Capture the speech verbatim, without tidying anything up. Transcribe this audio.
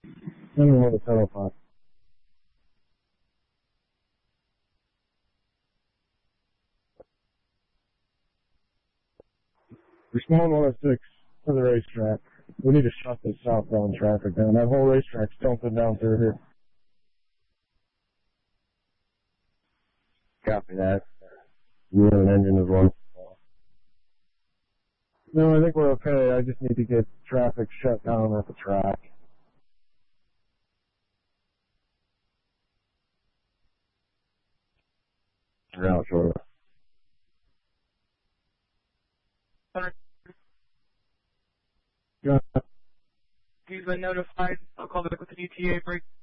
I don't know the pedal pot. Respond one oh six to the racetrack. We need to shut this southbound traffic down. That whole racetrack's dumping down through here. Copy that. You have an engine as well. No, I think we're okay. I just need to get traffic shut down at the track. Yeah, sure. Yeah. He's been notified. I'll call back with the D T A break.